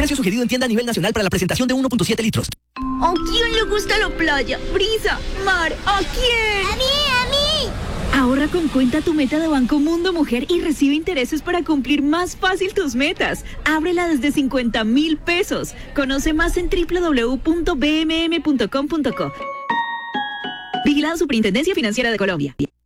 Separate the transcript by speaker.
Speaker 1: Precio sugerido en tienda a nivel nacional para la presentación de 1.7 litros.
Speaker 2: ¿A quién le gusta la playa, brisa, mar? ¿A quién?
Speaker 3: ¡A mí!
Speaker 2: Ahorra con Cuenta Tu Meta de Banco Mundo Mujer y recibe intereses para cumplir más fácil tus metas. Ábrela desde 50.000 pesos. Conoce más en www.bmm.com.co. Vigilado Superintendencia Financiera de Colombia.